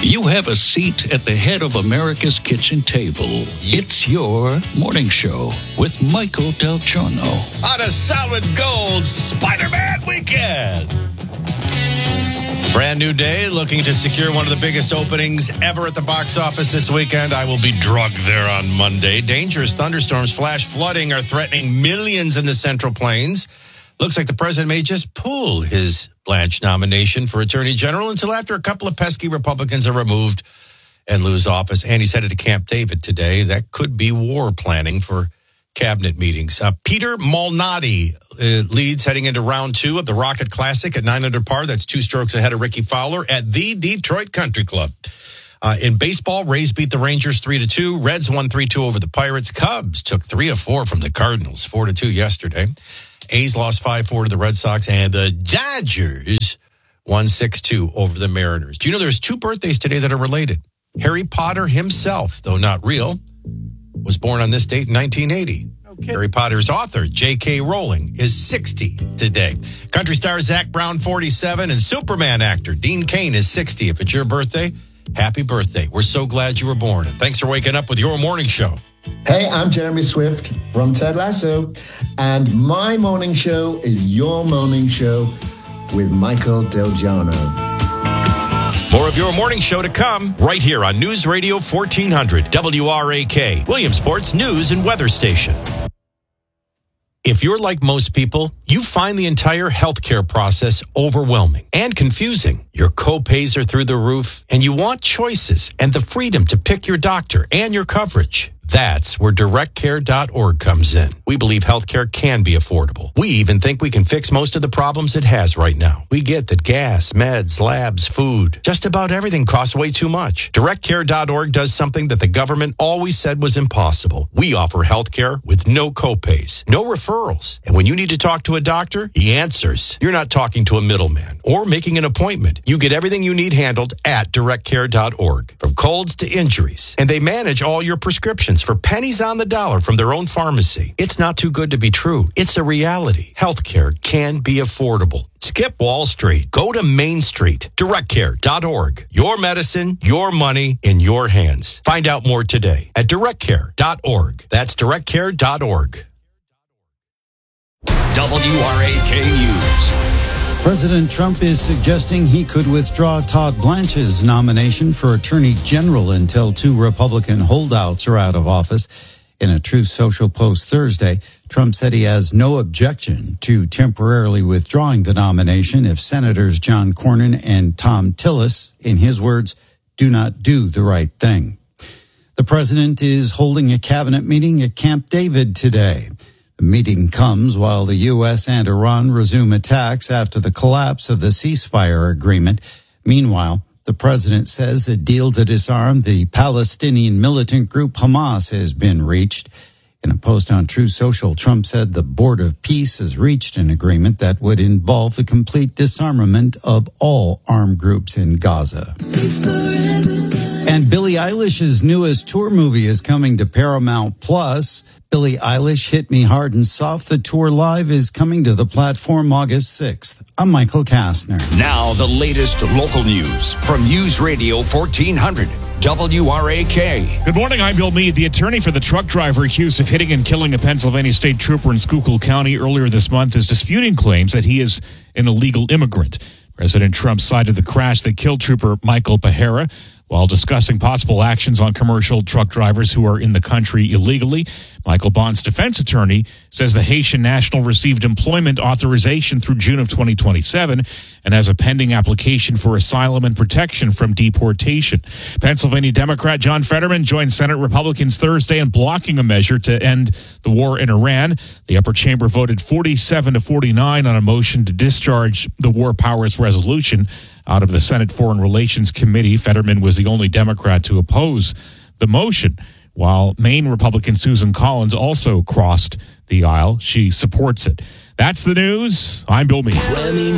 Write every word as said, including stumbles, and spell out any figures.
You have a seat at the head of America's kitchen table. It's your morning show with Michael Del Giorno. On a solid gold Spider-Man weekend. Brand new day, looking to secure one of the biggest openings ever at the box office this weekend. I will be drugged there on Monday. Dangerous thunderstorms, flash flooding are threatening millions in the Central Plains. Looks like the president may just pull his Blanche nomination for Attorney General until after a couple of pesky Republicans are removed and lose office. And he's headed to Camp David today. That could be war planning for cabinet meetings. Uh, Peter Malnati uh, leads heading into round two of the Rocket Classic at nine under par. That's two strokes ahead of Ricky Fowler at the Detroit Country Club. Uh, in baseball, Rays beat the Rangers three to two. Reds won three two over the Pirates. Cubs took three of four from the Cardinals, four to two yesterday. A's lost five four to the Red Sox, and the Dodgers won six two over the Mariners. Do you know there's two birthdays today that are related? Harry Potter himself, though not real, was born on this date in nineteen eighty. Okay. Harry Potter's author, J K. Rowling, is sixty today. Country star Zac Brown, forty-seven, and Superman actor Dean Cain is sixty. If it's your birthday, happy birthday. We're so glad you were born. And thanks for waking up with your morning show. Hey, I'm Jeremy Swift from Ted Lasso, and my morning show is your morning show with Michael Del Giorno. More of your morning show to come right here on News Radio fourteen hundred W R A K, Williamsport's news and weather station. If you're like most people, you find the entire healthcare process overwhelming and confusing. Your co-pays are through the roof, and you want choices and the freedom to pick your doctor and your coverage. That's where direct care dot org comes in. We believe healthcare can be affordable. We even think we can fix most of the problems it has right now. We get that gas, meds, labs, food, just about everything costs way too much. direct care dot org does something that the government always said was impossible. We offer healthcare with no copays, no referrals. And when you need to talk to a doctor, he answers. You're not talking to a middleman or making an appointment. You get everything you need handled at direct care dot org, from colds to injuries. And they manage all your prescriptions for pennies on the dollar from their own pharmacy. It's not too good to be true. It's a reality. Healthcare can be affordable. Skip Wall Street. Go to Main Street. direct care dot org. Your medicine, your money in your hands. Find out more today at direct care dot org. That's direct care dot org. W R A K News. President Trump is suggesting he could withdraw Todd Blanche's nomination for Attorney General until two Republican holdouts are out of office. In a Truth Social post Thursday, Trump said he has no objection to temporarily withdrawing the nomination if Senators John Cornyn and Thom Tillis, in his words, do not do the right thing. The president is holding a cabinet meeting at Camp David today. The meeting comes while the U S and Iran resume attacks after the collapse of the ceasefire agreement. Meanwhile, the president says a deal to disarm the Palestinian militant group Hamas has been reached. In a post on Truth Social, Trump said the Board of Peace has reached an agreement that would involve the complete disarmament of all armed groups in Gaza. And Billie Eilish's newest tour movie is coming to Paramount Plus. Billie Eilish, Hit Me Hard and Soft. The tour live is coming to the platform August sixth. I'm Michael Kastner. Now the latest local news from News Radio fourteen hundred W R A K. Good morning, I'm Bill Meade. The attorney for the truck driver accused of hitting and killing a Pennsylvania state trooper in Schuylkill County earlier this month is disputing claims that he is an illegal immigrant. President Trump cited the crash that killed trooper Michael Pahara while discussing possible actions on commercial truck drivers who are in the country illegally. Michael Bond's defense attorney says the Haitian national received employment authorization through June of twenty twenty-seven and has a pending application for asylum and protection from deportation. Pennsylvania Democrat John Fetterman joined Senate Republicans Thursday in blocking a measure to end the war in Iran. The upper chamber voted forty-seven to forty-nine on a motion to discharge the War Powers Resolution out of the Senate Foreign Relations Committee. Fetterman was the only Democrat to oppose the motion, while Maine Republican Susan Collins also crossed the aisle. She supports it. That's the news. I'm Bill Meade.